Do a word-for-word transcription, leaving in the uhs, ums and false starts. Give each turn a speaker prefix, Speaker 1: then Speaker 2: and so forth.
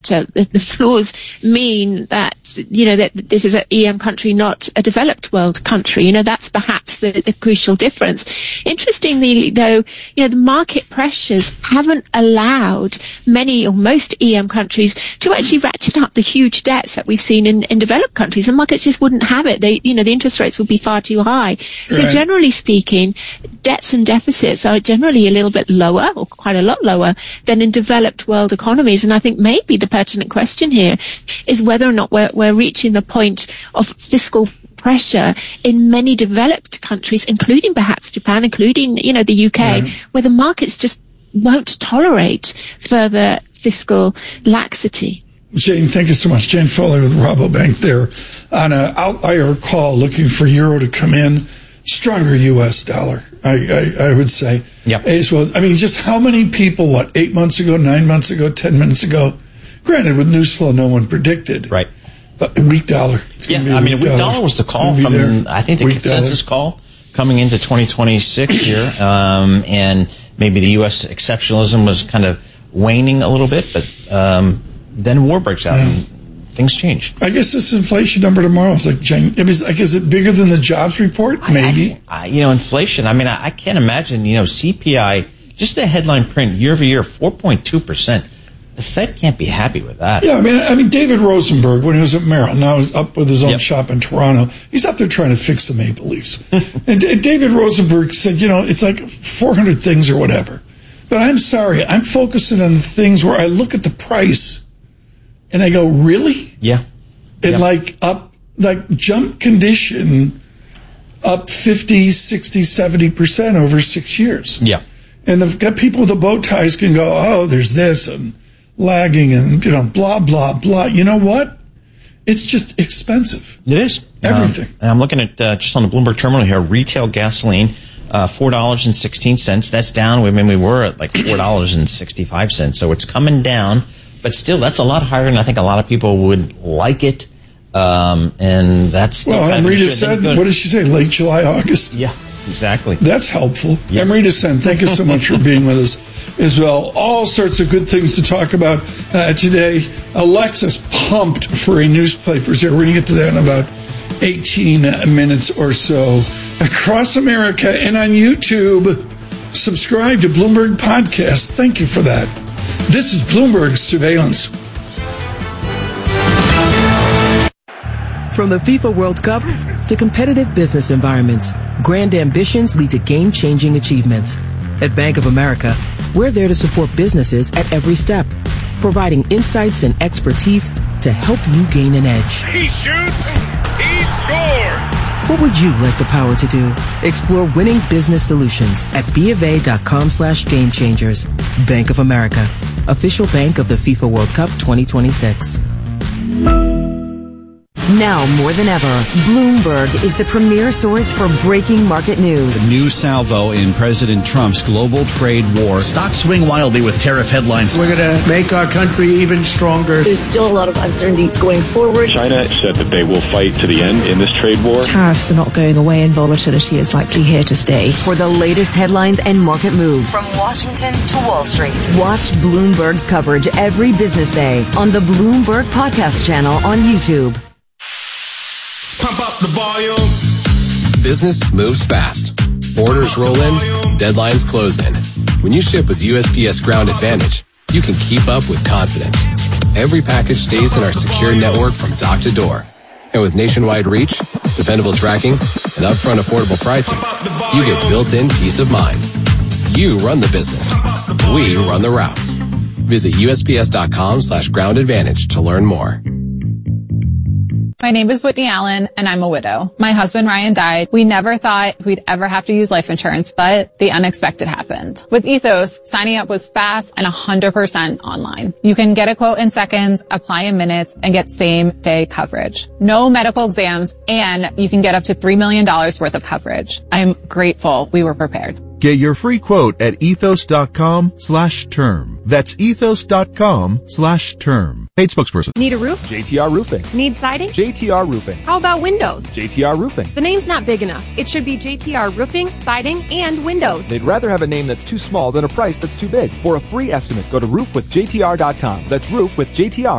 Speaker 1: factor. The, the flaws mean that, you know, that this is an E M country, not a developed world country. You know, that's perhaps the, the crucial difference. Interestingly, though, you know, the market pressures haven't allowed many or most E M countries to actually ratchet up the huge debts that we've seen in, in developed countries. The markets just wouldn't have it. They, you know, the interest rates would be far too high. So
Speaker 2: right.
Speaker 1: Generally speaking, debts and deficits are generally a little bit lower, or quite a lot lower, than in developed world economies. And I think maybe the pertinent question here is whether or not we're, we're reaching the point of fiscal pressure in many developed countries, including perhaps Japan, including, you know, the U K, yeah. where the markets just won't tolerate further fiscal laxity.
Speaker 2: Jane, thank you so much. Jane Foley with Rabobank there on an outlier call looking for euro to come in. Stronger U S dollar, I, I, I would say.
Speaker 3: Yep.
Speaker 2: As well. I mean, just how many people, what, eight months ago, nine months ago, ten minutes ago, granted, with news flow, no one predicted.
Speaker 3: Right.
Speaker 2: But a weak dollar. It's
Speaker 3: yeah,
Speaker 2: be a
Speaker 3: I mean, a weak dollar,
Speaker 2: dollar
Speaker 3: was the call from, there. I think, the weak consensus dollar. call coming into twenty twenty-six here. Um, and maybe the U S exceptionalism was kind of waning a little bit, but um, then war breaks out. Yeah. And things change.
Speaker 2: I guess this inflation number tomorrow is like, it was, like, is it bigger than the jobs report? Maybe.
Speaker 3: I, I, you know, inflation. I mean, I, I can't imagine. You know, C P I, just the headline print year over year, four point two percent. The Fed can't be happy with that.
Speaker 2: Yeah, I mean, I mean, David Rosenberg, when he was at Merrill, now he's up with his own yep. shop in Toronto. He's up there trying to fix the Maple Leafs. and, and David Rosenberg said, you know, it's like four hundred things or whatever. But I'm sorry, I'm focusing on the things where I look at the price and I go, really?
Speaker 3: Yeah.
Speaker 2: And
Speaker 3: yep.
Speaker 2: like up, like jump condition up fifty, sixty, seventy percent over six years.
Speaker 3: Yeah.
Speaker 2: And the got people with the bow ties can go, oh, there's this and lagging and, you know, blah, blah, blah. You know what? It's just expensive.
Speaker 3: It is.
Speaker 2: Everything.
Speaker 3: Um, I'm looking at, uh, just on the Bloomberg terminal here, retail gasoline, uh, four dollars and sixteen cents. That's down. I mean, we were at like four dollars and sixty-five cents. So it's coming down, but still, that's a lot higher than I think a lot of people would like it. Um, and that's still
Speaker 2: well,
Speaker 3: kind
Speaker 2: Amrita
Speaker 3: of
Speaker 2: said, what did she say? Late July, August?
Speaker 3: Yeah. Exactly.
Speaker 2: That's helpful.
Speaker 3: Yep.
Speaker 2: Amrita Sen, thank you so much for being with us as well. All sorts of good things to talk about uh, today. Alexa's pumped for a newspapers here. We're going to get to that in about eighteen minutes or so. Across America and on YouTube, subscribe to Bloomberg Podcast. Thank you for that. This is Bloomberg Surveillance.
Speaker 4: From the FIFA World Cup to competitive business environments, grand ambitions lead to game-changing achievements. At Bank of America, we're there to support businesses at every step, providing insights and expertise to help you gain an edge.
Speaker 5: He shoots, he scores!
Speaker 4: What would you like the power to do? Explore winning business solutions at BofA.com slash game changers. Bank of America, official bank of the FIFA World Cup twenty twenty-six.
Speaker 6: Now more than ever, Bloomberg is the premier source for breaking market news.
Speaker 7: The new salvo in President Trump's global trade war.
Speaker 8: Stocks swing wildly with tariff headlines.
Speaker 9: We're going to make our country even stronger.
Speaker 10: There's still a lot of uncertainty going forward.
Speaker 11: China said that they will fight to the end in this trade war.
Speaker 12: Tariffs are not going away and volatility is likely here to stay.
Speaker 6: For the latest headlines and market moves from Washington to Wall Street, watch Bloomberg's coverage every business day on the Bloomberg Podcast channel on YouTube.
Speaker 13: Pump up the volume.
Speaker 14: Business moves fast. Orders roll in, deadlines close in. When you ship with U S P S Ground Advantage, you can keep up with confidence. Every package stays in our secure network from dock to door. And with nationwide reach, dependable tracking, and upfront affordable pricing, you get built-in peace of mind. You run the business. We run the routes. Visit USPS.com slash ground advantage to learn more.
Speaker 15: My name is Whitney Allen, and I'm a widow. My husband, Ryan, died. We never thought we'd ever have to use life insurance, but the unexpected happened. With Ethos, signing up was fast and one hundred percent online. You can get a quote in seconds, apply in minutes, and get same-day coverage. No medical exams, and you can get up to three million dollars worth of coverage. I'm grateful we were prepared.
Speaker 16: Get your free quote at ethos.com slash term. That's ethos.com slash term. Paid spokesperson.
Speaker 17: Need a roof?
Speaker 18: J T R Roofing.
Speaker 17: Need siding?
Speaker 18: J T R Roofing.
Speaker 17: How about windows?
Speaker 18: J T R Roofing.
Speaker 17: The name's not big enough. It should be J T R Roofing, Siding, and Windows.
Speaker 18: They'd rather have a name that's too small than a price that's too big. For a free estimate, go to roof with J T R dot com. That's roof with J T R.